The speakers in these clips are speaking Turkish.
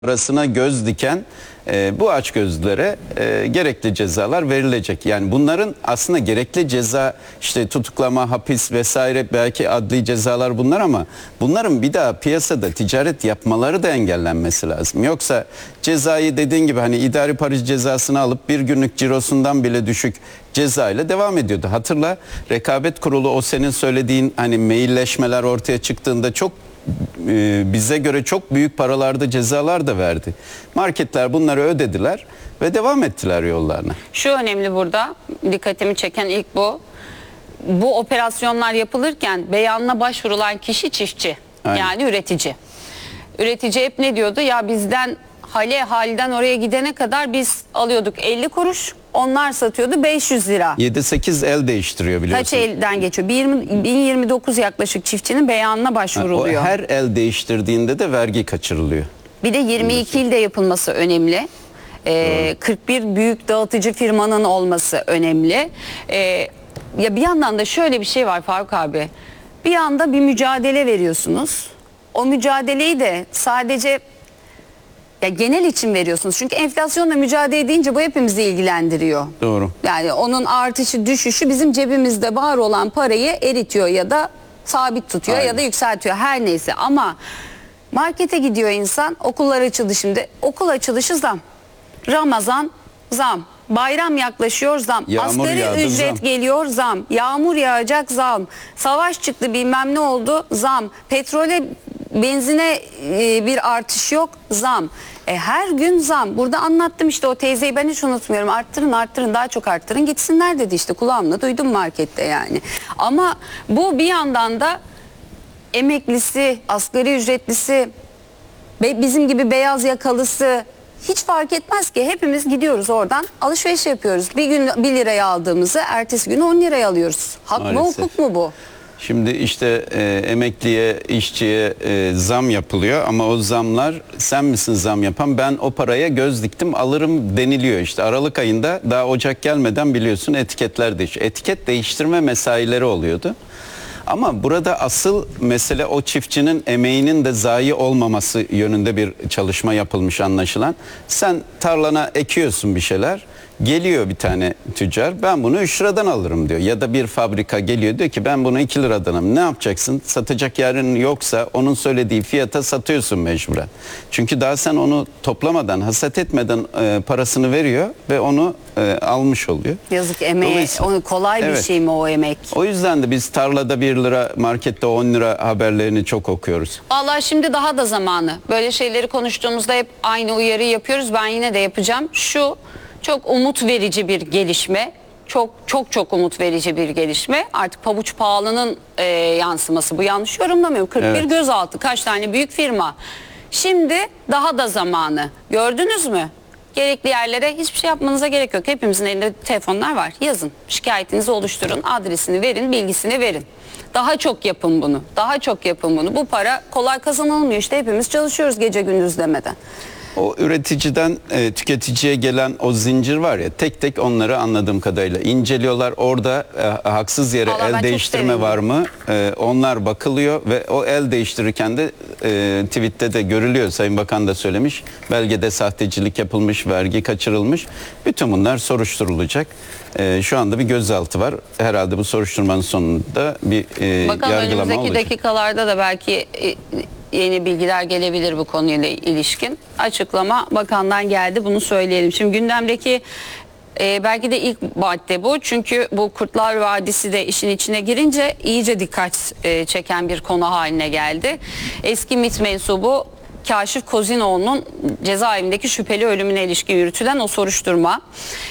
arasına göz diken bu açgözlülere gerekli cezalar verilecek. Yani bunların aslında gerekli ceza, işte tutuklama, hapis vesaire, belki adli cezalar bunlar, ama bunların bir daha piyasada ticaret yapmaları da engellenmesi lazım. Yoksa cezayı dediğin gibi hani idari para cezasını alıp bir günlük cirosundan bile düşük cezayla devam ediyordu. Hatırla, Rekabet Kurulu o senin söylediğin hani mailleşmeler ortaya çıktığında çok bize göre çok büyük paralarda cezalar da verdi. Marketler bunları ödediler ve devam ettiler yollarına. Şu önemli burada, dikkatimi çeken ilk bu. Bu operasyonlar yapılırken beyanına başvurulan kişi çiftçi. Aynen. Yani üretici. Üretici hep ne diyordu? Ya bizden halden oraya gidene kadar biz alıyorduk 50 kuruş. Onlar satıyordu 500 lira. 7-8 el değiştiriyor biliyorsun. Kaç elden geçiyor? 1029 yaklaşık çiftçinin beyanına başvuruluyor. O her el değiştirdiğinde de vergi kaçırılıyor. Bir de 22 ilde yapılması önemli. 41 büyük dağıtıcı firmanın olması önemli. Ya bir yandan da şöyle bir şey var Faruk abi. Bir anda bir mücadele veriyorsunuz. O mücadeleyi de sadece genel için veriyorsunuz. Çünkü enflasyonla mücadele edince bu hepimizi ilgilendiriyor. Doğru. Yani onun artışı düşüşü bizim cebimizde var olan parayı eritiyor ya da sabit tutuyor. Aynen. Ya da yükseltiyor, her neyse. Ama markete gidiyor insan, okullar açıldı şimdi. Okul açılışı zam. Ramazan zam. Bayram yaklaşıyor zam. Yağmur Asgari ücret zam geliyor zam. Yağmur yağacak zam. Savaş çıktı bilmem ne oldu zam. Petrole, benzine bir artış yok zam. Her gün zam. Burada anlattım işte, o teyzeyi ben hiç unutmuyorum. Arttırın daha çok arttırın gitsinler dedi, işte kulağımla duydum markette yani. Ama bu bir yandan da emeklisi, asgari ücretlisi ve bizim gibi beyaz yakalısı hiç fark etmez ki, hepimiz gidiyoruz oradan alışveriş yapıyoruz. Bir gün 1 liraya aldığımızı ertesi gün 10 liraya alıyoruz. Hak mı, hukuk mu bu? Şimdi işte emekliye, işçiye zam yapılıyor ama o zamlar, sen misin zam yapan, ben o paraya göz diktim alırım deniliyor. İşte Aralık ayında, daha Ocak gelmeden biliyorsun etiketler değişiyor. Etiket değiştirme mesaileri oluyordu. Ama burada asıl mesele o çiftçinin emeğinin de zayi olmaması yönünde bir çalışma yapılmış anlaşılan. Sen tarlana ekiyorsun bir şeyler. Geliyor bir tane tüccar, ben bunu 3 liradan alırım diyor. Ya da bir fabrika geliyor, diyor ki ben bunu 2 liradan alırım. Ne yapacaksın? Satacak yerin yoksa onun söylediği fiyata satıyorsun mecburen. Çünkü daha sen onu toplamadan, hasat etmeden parasını veriyor ve onu almış oluyor. Yazık emeğe. Onu kolay bir şey mi o emek? O yüzden de biz tarlada 1 lira, markette 10 lira haberlerini çok okuyoruz. Vallahi şimdi daha da zamanı. Böyle şeyleri konuştuğumuzda hep aynı uyarıyı yapıyoruz. Ben yine de yapacağım. Şu çok umut verici bir gelişme. Çok umut verici bir gelişme. Artık pabuç pahalının yansıması. Bu, yanlış yorumlamıyorum. 41 evet. Gözaltı, kaç tane büyük firma. Şimdi daha da zamanı. Gördünüz mü? Gerekli yerlere hiçbir şey yapmanıza gerek yok. Hepimizin elinde telefonlar var. Yazın. Şikayetinizi oluşturun. Adresini verin, bilgisini verin. Daha çok yapın bunu. Daha çok yapın bunu. Bu para kolay kazanılmıyor. İşte hepimiz çalışıyoruz gece gündüz demeden. O üreticiden tüketiciye gelen o zincir var ya, tek tek onları anladığım kadarıyla inceliyorlar. Orada haksız yere el değiştirme var mı? Onlar bakılıyor ve o el değiştirirken de tweette de görülüyor. Sayın Bakan da söylemiş. Belgede sahtecilik yapılmış, vergi kaçırılmış. Bütün bunlar soruşturulacak. Şu anda bir gözaltı var. Herhalde bu soruşturmanın sonunda bir bakalım, yargılama önümüzdeki olacak. dakikalarda da belki yeni bilgiler gelebilir bu konuyla ilişkin. Açıklama bakandan geldi, bunu söyleyelim. Şimdi gündemdeki belki de ilk madde bu. Çünkü bu Kurtlar Vadisi de işin içine girince iyice dikkat çeken bir konu haline geldi. Eski MİT mensubu Kaşif Kozinoğlu'nun cezaevindeki şüpheli ölümüne ilişkin yürütülen o soruşturma.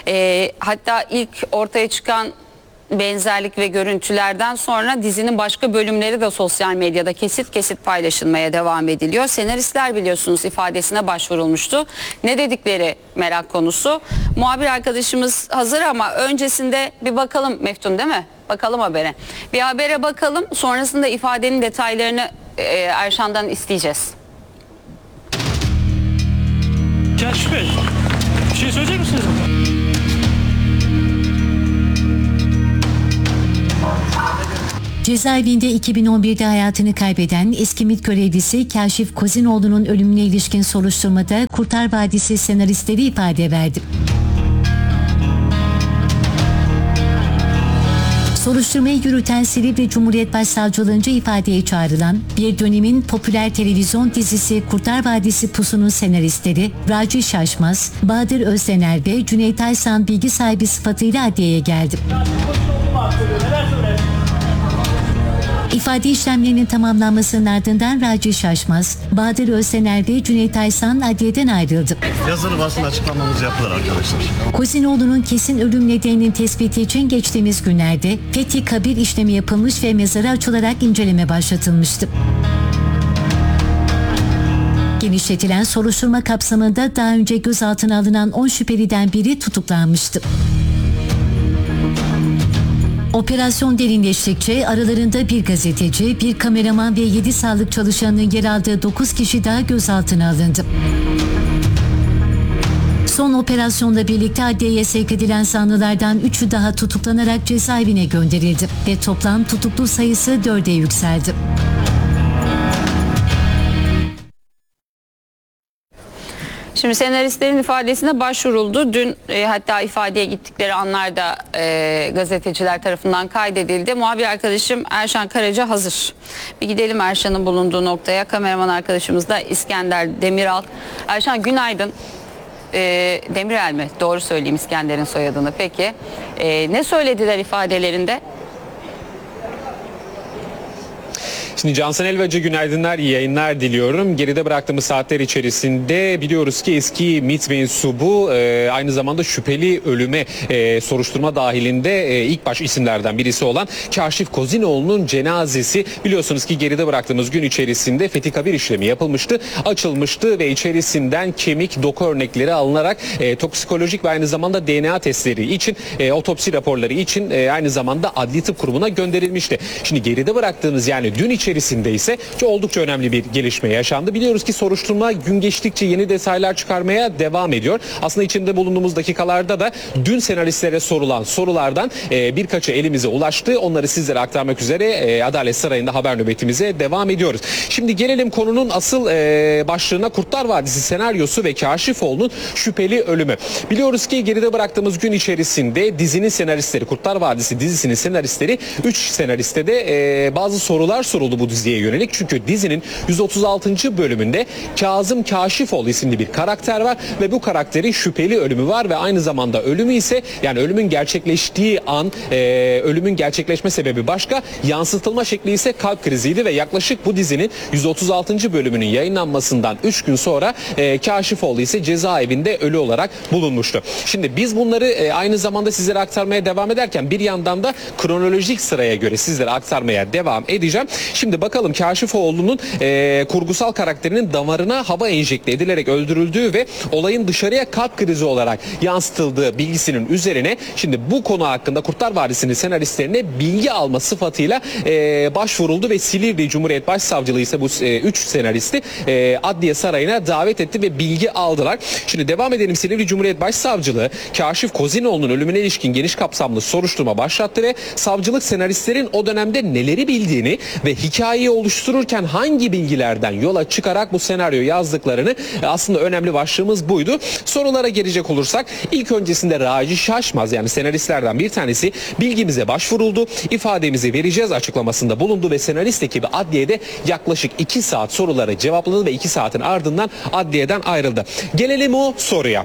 Hatta ilk ortaya çıkan benzerlik ve görüntülerden sonra dizinin başka bölümleri de sosyal medyada kesit kesit paylaşılmaya devam ediliyor. Senaristler biliyorsunuz ifadesine başvurulmuştu. Ne dedikleri merak konusu. Muhabir arkadaşımız hazır ama öncesinde bir bakalım Meftun, değil mi? Bakalım habere. Bir habere bakalım, sonrasında ifadenin detaylarını Erşan'dan isteyeceğiz. Kaşif Bey, bir şey söyleyecek misiniz? Cezaevinde 2011'de hayatını kaybeden eski MİT görevlisi Kaşif Kozinoğlu'nun ölümüne ilişkin soruşturmada Kurtlar Vadisi senaristleri ifade verdi. Soruşturmayı yürüten Silivri Cumhuriyet Başsavcılığınca ifadeye çağrılan bir dönemin popüler televizyon dizisi Kurtlar Vadisi Pusu'nun senaristleri Raci Şaşmaz, Bahadır Özdener ve Cüneyt Aysan bilgi sahibi sıfatıyla adliyeye geldi. İfade işlemlerinin tamamlanmasının ardından Raci Şaşmaz, Bahadır Özdener ve Cüneyt Aysan adliyeden ayrıldı. Yazılı basın açıklamamız yapılır arkadaşlar. Kozinoğlu'nun kesin ölüm nedeninin tespiti için geçtiğimiz günlerde fethi kabir işlemi yapılmış ve mezarı açılarak inceleme başlatılmıştı. Genişletilen soruşturma kapsamında daha önce gözaltına alınan 10 şüpheliden biri tutuklanmıştı. Operasyon derinleştikçe aralarında bir gazeteci, bir kameraman ve 7 sağlık çalışanının yer aldığı 9 kişi daha gözaltına alındı. Son operasyonla birlikte adliyeye sevk edilen zanlılardan 3'ü daha tutuklanarak cezaevine gönderildi ve toplam tutuklu sayısı 4'e yükseldi. Şimdi senaristlerin ifadesine başvuruldu. Dün hatta ifadeye gittikleri anlarda gazeteciler tarafından kaydedildi. Muhabir arkadaşım Erşan Karaca hazır. Bir gidelim Erşan'ın bulunduğu noktaya. Kameraman arkadaşımız da İskender Demiral. Erşan günaydın. Demirel mi? Doğru söyleyeyim İskender'in soyadını. Peki. Ne söylediler ifadelerinde? Şimdi Cansen Elvacı günaydınlar, iyi yayınlar diliyorum. Geride bıraktığımız saatler içerisinde biliyoruz ki eski MİT mensubu aynı zamanda şüpheli ölüme soruşturma dahilinde ilk baş isimlerden birisi olan Kaşif Kozinoğlu'nun cenazesi biliyorsunuz ki geride bıraktığımız gün içerisinde fethi kabir işlemi yapılmıştı, açılmıştı ve içerisinden kemik, doku örnekleri alınarak toksikolojik ve aynı zamanda DNA testleri için, otopsi raporları için aynı zamanda Adli Tıp Kurumu'na gönderilmişti. Şimdi geride bıraktığımız yani dün içerisinde ise oldukça önemli bir gelişme yaşandı. Biliyoruz ki soruşturma gün geçtikçe yeni detaylar çıkarmaya devam ediyor. Aslında içinde bulunduğumuz dakikalarda da dün senaristlere sorulan sorulardan birkaçı elimize ulaştı. Onları sizlere aktarmak üzere Adalet Sarayı'nda haber nöbetimize devam ediyoruz. Şimdi gelelim konunun asıl başlığına, Kurtlar Vadisi senaryosu ve Kaşifoğlu'nun şüpheli ölümü. Biliyoruz ki geride bıraktığımız gün içerisinde dizinin senaristleri, Kurtlar Vadisi dizisinin senaristleri 3 senariste de bazı sorular soruldu bu diziye yönelik. Çünkü dizinin 136. bölümünde Kazım Kaşifoğlu isimli bir karakter var ve bu karakterin şüpheli ölümü var ve aynı zamanda ölümü ise yani ölümün gerçekleştiği an ölümün gerçekleşme sebebi başka, yansıtılma şekli ise kalp kriziydi ve yaklaşık bu dizinin 136. bölümünün yayınlanmasından 3 gün sonra Kaşifoğlu ise cezaevinde ölü olarak bulunmuştu. Şimdi biz bunları aynı zamanda sizlere aktarmaya devam ederken bir yandan da kronolojik sıraya göre sizlere aktarmaya devam edeceğim. Şimdi bakalım Kaşifoğlu'nun kurgusal karakterinin damarına hava enjekte edilerek öldürüldüğü ve olayın dışarıya kalp krizi olarak yansıtıldığı bilgisinin üzerine şimdi bu konu hakkında Kurtlar Vadisi'nin senaristlerine bilgi alma sıfatıyla başvuruldu ve Silivri Cumhuriyet Başsavcılığı ise bu 3 senaristi Adliye Sarayı'na davet etti ve bilgi aldılar. Şimdi devam edelim. Silivri Cumhuriyet Başsavcılığı Kaşif Kozinoğlu'nun ölümüne ilişkin geniş kapsamlı soruşturma başlattı ve savcılık senaristlerin o dönemde neleri bildiğini ve hikayeyi oluştururken hangi bilgilerden yola çıkarak bu senaryo yazdıklarını aslında önemli başlığımız buydu. Sorulara gelecek olursak ilk öncesinde Raci Şaşmaz yani senaristlerden bir tanesi bilgimize başvuruldu, ifademizi vereceğiz açıklamasında bulundu ve senarist ekibi adliyede yaklaşık 2 saat soruları cevapladı ve 2 saatin ardından adliyeden ayrıldı. Gelelim o soruya.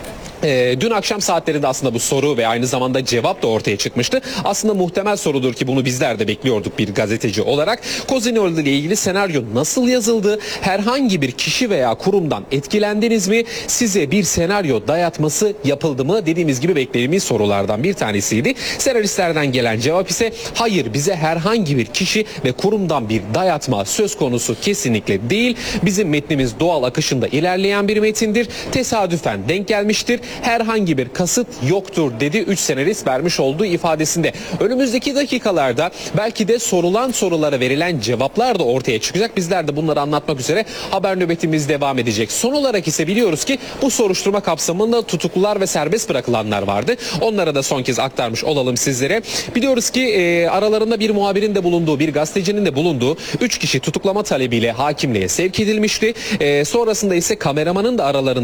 Dün akşam saatlerinde aslında bu soru ve aynı zamanda cevap da ortaya çıkmıştı. Aslında muhtemel sorudur ki bunu bizler de bekliyorduk bir gazeteci olarak. Kozinoğlu ile ilgili senaryo nasıl yazıldı? Herhangi bir kişi veya kurumdan etkilendiniz mi? Size bir senaryo dayatması yapıldı mı? Dediğimiz gibi beklediğimiz sorulardan bir tanesiydi. Senaristlerden gelen cevap ise hayır, bize herhangi bir kişi ve kurumdan bir dayatma söz konusu kesinlikle değil. Bizim metnimiz doğal akışında ilerleyen bir metindir. Tesadüfen denk gelmiştir. herhangi bir kasıt yoktur dedi 3 senarist vermiş olduğu ifadesinde. Önümüzdeki dakikalarda belki de sorulan sorulara verilen cevaplar da ortaya çıkacak. Bizler de bunları anlatmak üzere haber nöbetimiz devam edecek. Son olarak ise biliyoruz ki bu soruşturma kapsamında tutuklular ve serbest bırakılanlar vardı. Onlara da son kez aktarmış olalım sizlere. Biliyoruz ki aralarında bir muhabirin de bulunduğu, bir gazetecinin de bulunduğu 3 kişi tutuklama talebiyle hakimliğe sevk edilmişti. Sonrasında ise kameramanın da aralarında